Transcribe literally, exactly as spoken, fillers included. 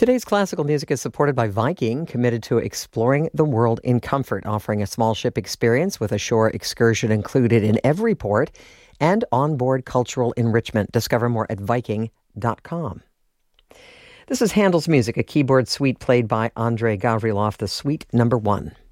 Today's classical music is supported by Viking, committed to exploring the world in comfort, offering a small ship experience with a shore excursion included in every port and onboard cultural enrichment. Discover more at Viking dot com. This is Handel's Music, a keyboard suite played by Andrei Gavrilov, the suite number one.